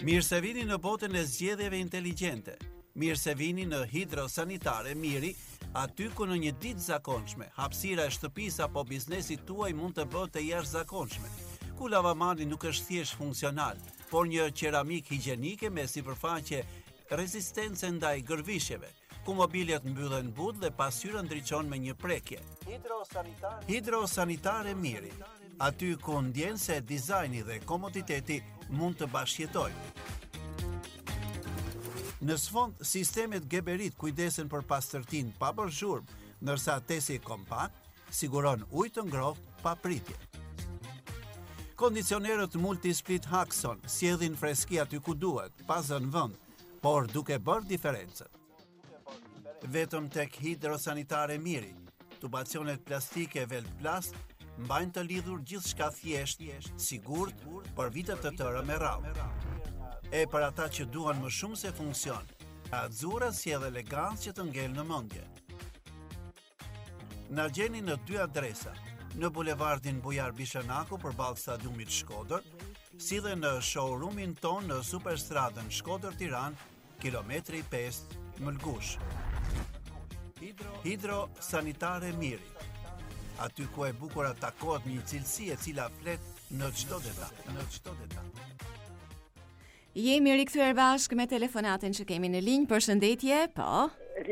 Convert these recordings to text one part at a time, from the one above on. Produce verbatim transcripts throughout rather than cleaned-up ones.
Mirë se vini në botën e zgjedhjeve inteligjente. Mirë se vini në Hidrosanitare Miri, aty ku në një ditë zakonshme, hapësira e shtëpisë apo biznesit tuaj mund të bëhet e jashtëzakonshme. Ku lavamani nuk është thjesht funksional, por një qeramik higjienike me sipërfaqe rezistence ndaj gërvishjeve, ku mobiljet mbyllen but dhe pasqyra ndriçon me një prekje. Hidrosanitare, Hidrosanitare Miri, aty ku ndjen se dizajni dhe komoditeti mund të bashkëjetojnë. Në sfond, sistemet Geberit kujdesen për pastërtinë pa bërë zhurmë, ndërsa tesi kompakt siguron ujë të ngrohtë pa pritje. Kondicionerët Multisplit Haxon sjellin freski aty ku duhet, pa zënë vend, por duke bërë diferencën. Vetëm tek Hidrosanitare Miri, tubacionet plastike Velplast mbajnë të lidhur gjithçka thjesht, sigurt, për vite të tëra me radhë. E për ata që duan më shumë se funksion, Azzurra sjell elegancë që të ngel në mendje. Na gjeni në dy adresa, në bulevardin Bujar Bishanaku përballë stadiumit Shkodër, si dhe në showroomin ton në Superstradën Shkodër Tiranë, kilometri pesë Mëlgush. Hidrosanitare Miri, aty ku e bukura takohet me një cilësi e cila flet në çdo detaj, në çdo detaj. Jemi rikthyer bashkë me telefonatën që kemi në linjë. Përshëndetje, po.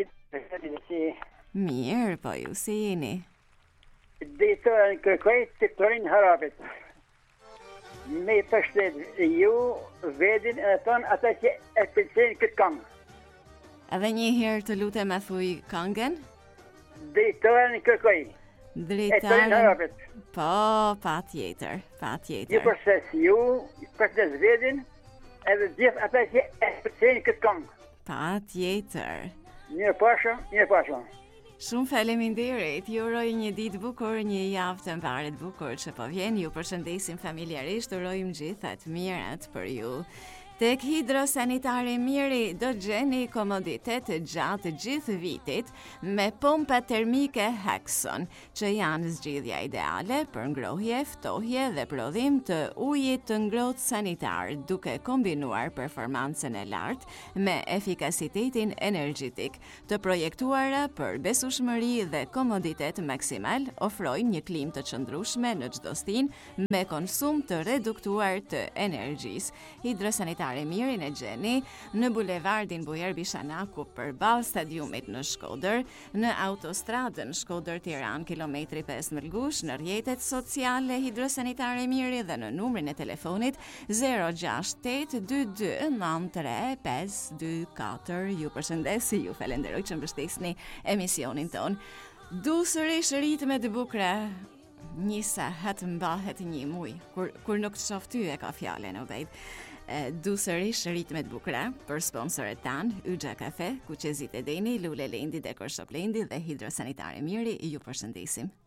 Mirë, po ju si jeni? Drejtorën kërkoj të Torin Harapit. Me përshëndet ju vedin e ton ata që e pëlqejnë këtë këngë. Edhe një herë të lutem e thuj këngën? Drejtorën kërkoj. Drejtorën. Po, patjetër, patjetër. Ju përshëndes ju, përshëndes vedin, edhe gjithë ata që e pëlqejnë këtë këngë. Patjetër. Mirë pashëm, mirë pashëm. Shumë faleminderit, ju uroj një ditë bukur, një javë të mbarë të bukur që po vjen, ju përshëndesim familjarisht, urojmë gjithë të mirat për ju. Tek Hidrosanitare Miri do gjeni komoditet gjatë gjithë vitit me pompa termike Haxon, që janë zgjidhja ideale për ngrohje, ftohje dhe prodhim të ujit të ngrohtë sanitar, duke kombinuar performancën e lartë me efikasitetin energjetik. Të projektuara për besueshmëri dhe komoditet maksimal, ofrojnë një klim të qëndrueshme në çdo stinë me konsum të reduktuar të energjisë. Hidrosanitare Miri në gjeni në bulevardin Bujar Bishanaku përballë stadiumit në Shkodër, në autostradën Shkodër Tiranë kilometri pesë Mëlgush, në rrjetet sociale Hidrosanitare Miri dhe në numrin e telefonit zero gjasht tetë dy dy nëntë tre pesë dy katër. Ju përshëndes, ju falenderoj që mbështesni emisionin ton. Du sërish ritme të bukura. Njisa het mbahet një muj, kur, kur nuk të shoh ty e ka fjallën o vejt. Du sërish ritmet bukura për sponsoret tanë, Yxha Kafe, Kuqezit e Deni, Lule Lendi, Dekor Shop Lendi dhe Hidrosanitare Miri, ju përshëndesim.